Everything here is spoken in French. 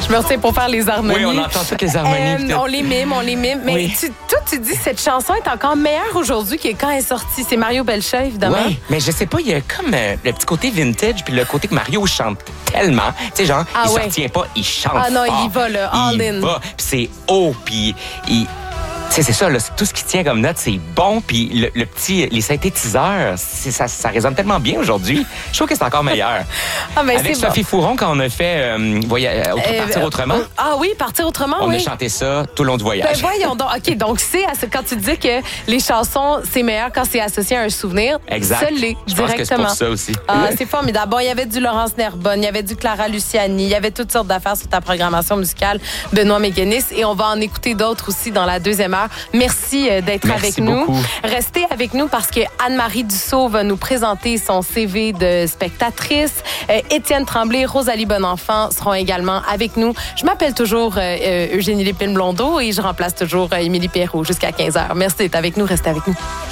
Je me retiens pour faire les harmonies. Oui, on entend toutes les harmonies. On les mime. Mais Oui. toi, tu dis cette chanson est encore meilleure aujourd'hui que quand elle est sortie. C'est Mario Belcha, évidemment. Oui, mais je sais pas, il y a comme le petit côté vintage puis le côté que Mario chante tellement. Tu sais, genre, il se retient pas, il chante Ah non, fort. il y va, là, all in. Il va, puis c'est haut, puis il... Tu sais, c'est ça, là, tout ce qui tient comme note, c'est bon. Puis les synthétiseurs, ça résonne tellement bien aujourd'hui. Je trouve que c'est encore meilleur. Avec Sophie Fouron, quand on a fait Partir autrement. Ah oui, Partir autrement, on a chanté ça tout le long du voyage. Ben voyons donc. OK, donc quand tu dis que les chansons, c'est meilleur quand c'est associé à un souvenir. Exact. Ça l'est, Je directement. pense que c'est pour ça aussi. Ah, c'est formidable. Bon, il y avait du Laurence Nerbonne, il y avait du Clara Luciani, il y avait toutes sortes d'affaires sur ta programmation musicale, Benoît Méguenis, et on va en écouter d'autres aussi dans la deuxième heure. Merci d'être avec nous. Beaucoup. Restez avec nous parce que Anne-Marie Dussault va nous présenter son CV de spectatrice. Étienne Tremblay, Rosalie Bonenfant seront également avec nous. Je m'appelle toujours Eugénie Lépine-Blondeau et je remplace toujours Émilie Perrault jusqu'à 15h. Merci d'être avec nous. Restez avec nous.